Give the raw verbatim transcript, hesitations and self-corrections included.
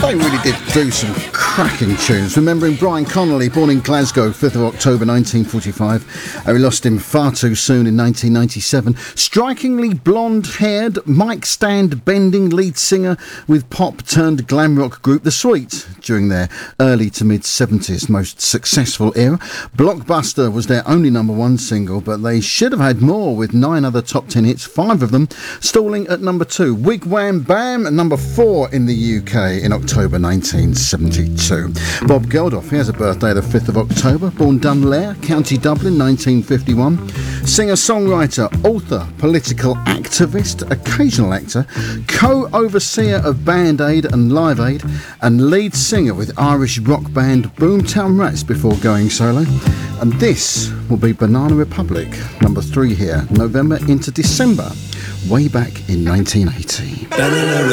They really did do some cracking tunes. Remembering Brian Connolly, born in Glasgow, fifth of October nineteen forty-five. We lost him far too soon in nineteen ninety-seven. Strikingly blonde-haired, mic stand bending lead singer with pop-turned glam rock group The Sweets during their early to mid-seventies most successful era. Blockbuster was their only number one single, but they should have had more, with nine other top ten hits, five of them stalling at number two. Wig Wham Bam, number four in the U K in October nineteen seventy-two. Bob Geldof, he has a birthday the fifth of October, born Dunleer, County Dublin, nineteen fifty-one. Singer-songwriter, author, political activist, occasional actor, co-overseer of Band Aid and Live Aid, and lead singer with Irish rock band Boomtown Rats before going solo. And this will be Banana Republic, number three here, November into December, way back in nineteen eighty. Banana